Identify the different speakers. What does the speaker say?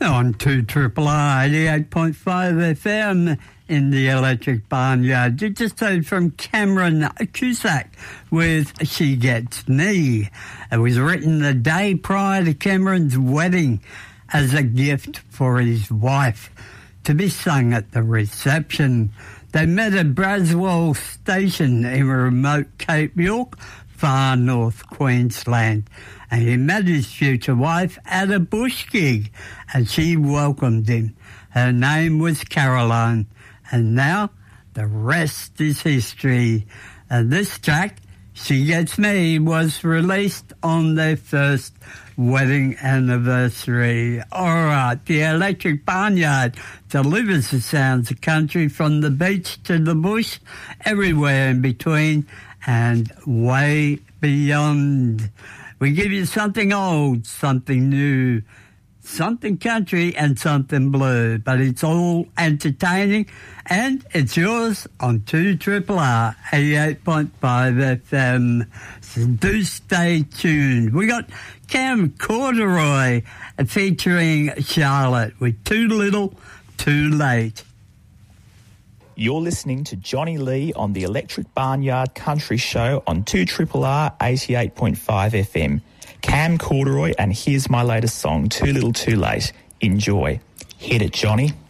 Speaker 1: On 2RRR 88.5 FM in the Electric Barnyard. You just heard from Cameron Cusack with She Gets Me. It was written the day prior to Cameron's wedding as a gift for his wife to be sung at the reception. They met at Braswell Station in remote Cape York, far north Queensland, and he met his future wife at a bush gig and she welcomed him. Her name was Caroline, and now the rest is history. And this track, She Gets Me, was released on their first wedding anniversary. All right, the Electric Barnyard delivers the sounds of country from the beach to the bush, everywhere in between and way beyond. We give you something old, something new, something country and something blue, but it's all entertaining and it's yours on 2RRR 88.5 FM. So do stay tuned. We got Cam Corduroy featuring Charlotte with Too Little, Too Late.
Speaker 2: You're listening to Johnny Lee on the Electric Barnyard Country Show on 2RRR 88.5 FM. Cam Corduroy, and here's my latest song, Too Little Too Late. Enjoy. Hit it, Johnny.